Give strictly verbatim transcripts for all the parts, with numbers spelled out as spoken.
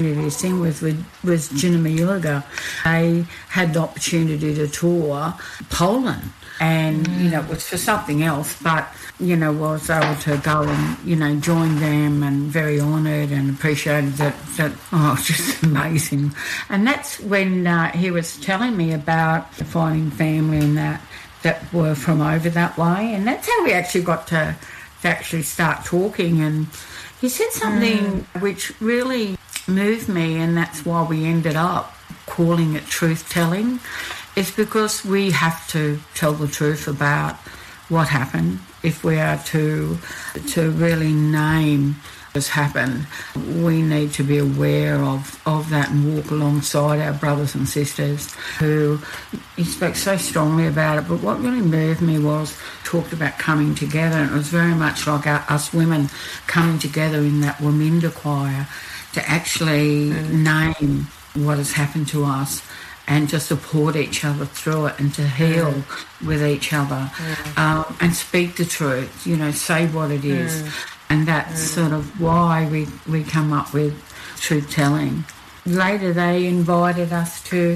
to sing with was Jinima Yulaga. They had the opportunity to tour Poland, and mm. you know, it was for something else, but you know, was able to go and you know join them, and very honoured and appreciated that. That oh, just amazing. And that's when uh, he was telling me about finding family and that that were from over that way, and that's how we actually got to, to actually start talking. And he said something mm. which really moved me, and that's why we ended up calling it truth telling. It's because we have to tell the truth about what happened. If we are to to really name what's happened, we need to be aware of, of that and walk alongside our brothers and sisters who, he spoke so strongly about it, but what really moved me was talked about coming together, and it was very much like our, us women coming together in that Waminda choir to actually mm. name what has happened to us and to support each other through it and to heal mm. with each other mm. um, and speak the truth, you know, say what it is. Mm. And that's mm. sort of why we, we come up with truth-telling. Later they invited us to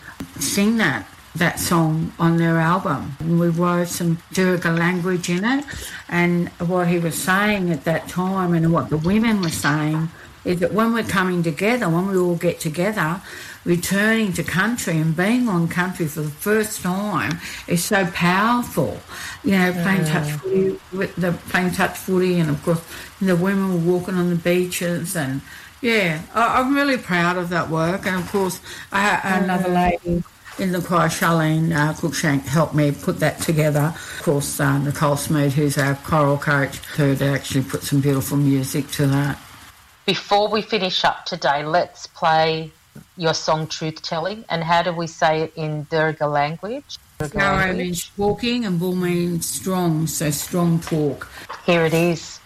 sing that that song on their album. And we wrote some Durga language in it, and what he was saying at that time and what the women were saying is that when we're coming together, when we all get together, returning to country and being on country for the first time is so powerful. You know, playing yeah. touch footy, with the playing touch footy, and of course the women were walking on the beaches, and yeah, I, I'm really proud of that work. And of course, I had another lady in the choir, Charlene uh, Cookshank, helped me put that together. Of course, uh, Nicole Smoot, who's our choral coach, who actually put some beautiful music to that. Before we finish up today, let's play your song Truth Telling. And how do we say it in Durga language? Garo means talking and Bull means strong, so strong talk. Here it is.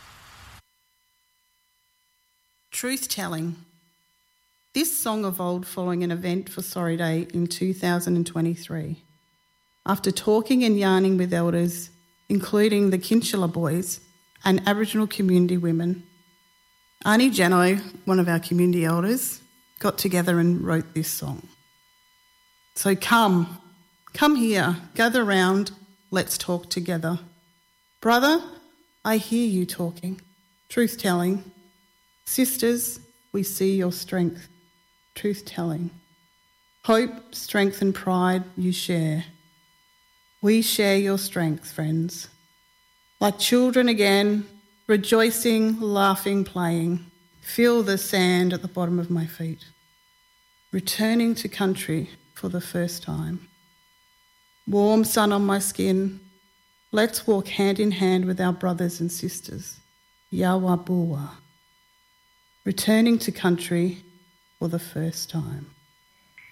Truth Telling. This song evolved following an event for Sorry Day in two thousand twenty-three. After talking and yarning with elders, including the Kinchela boys and Aboriginal community women, Arnie Jeno, one of our community elders, got together and wrote this song. So come, come here, gather round, let's talk together. Brother, I hear you talking, truth-telling. Sisters, we see your strength, truth-telling. Hope, strength and pride you share. We share your strength, friends. Like children again, rejoicing, laughing, playing, feel the sand at the bottom of my feet. Returning to country for the first time. Warm sun on my skin, let's walk hand in hand with our brothers and sisters. Yawa Buwa. Returning to country for the first time.